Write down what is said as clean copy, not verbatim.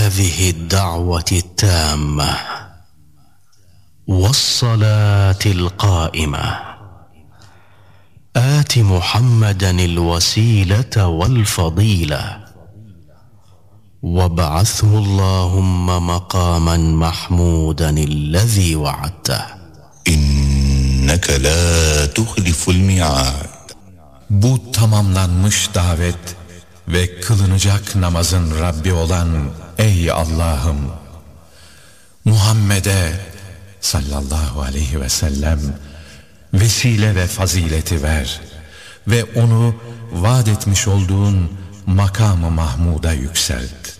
هذه الدعوة التامة والصلاة القائمة آت محمدا الوسيلة والفضيلة وابعثه اللهم مقاما محمودا الذي وعدته إنك لا تخلف الميعاد. Bu tamamlanmış davet ve kılınacak namazın Rabbi olan ey Allah'ım, Muhammed'e sallallahu aleyhi ve sellem vesile ve fazileti ver ve onu vaat etmiş olduğun makam-ı Mahmud'a yükselt.